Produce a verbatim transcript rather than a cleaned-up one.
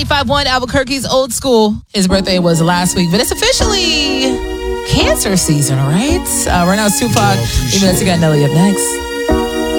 ninety-five point one Albuquerque's Old School. His birthday was last week, but it's officially cancer season, right? Uh, right now it's Tupac. Even though you got Nelly up next.